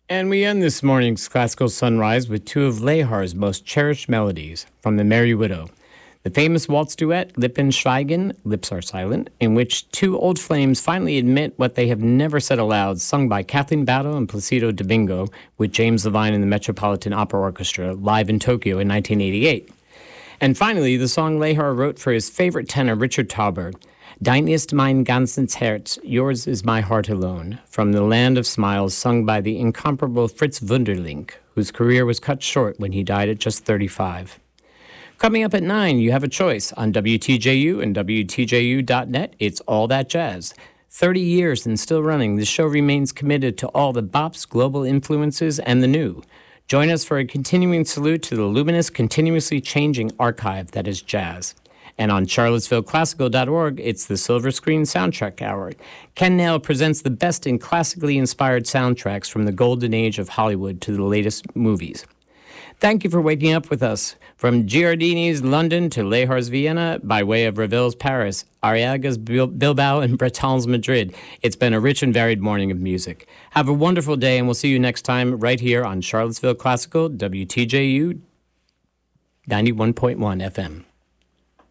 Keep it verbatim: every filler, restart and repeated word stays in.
And we end this morning's classical sunrise with two of Lehar's most cherished melodies from The Merry Widow. The famous waltz duet, Lippen Schweigen, Lips Are Silent, in which two old flames finally admit what they have never said aloud, sung by Kathleen Battle and Placido Domingo with James Levine and the Metropolitan Opera Orchestra live in Tokyo in nineteen eighty-eight. And finally, the song Lehar wrote for his favorite tenor, Richard Tauber, Dein ist mein ganzes Herz, Yours is my heart alone, from The Land of Smiles, sung by the incomparable Fritz Wunderlich, whose career was cut short when he died at just thirty-five. Coming up at nine, you have a choice on W T J U and W T J U dot net. It's All That Jazz. thirty years and still running, the show remains committed to all the bops, global influences, and the new. Join us for a continuing salute to the luminous, continuously changing archive that is jazz. And on charlottesville classical dot org, it's the Silver Screen Soundtrack Hour. Ken Nail presents the best in classically inspired soundtracks from the golden age of Hollywood to the latest movies. Thank you for waking up with us. From Giardini's London to Lehar's Vienna, by way of Ravel's Paris, Arriaga's Bilbao, and Breton's Madrid, it's been a rich and varied morning of music. Have a wonderful day, and we'll see you next time right here on Charlottesville Classical, W T J U ninety-one point one F M.